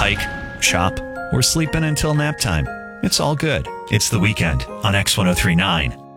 bike, shop, or sleep in until nap time. It's all good. It's The Weekend on X1039.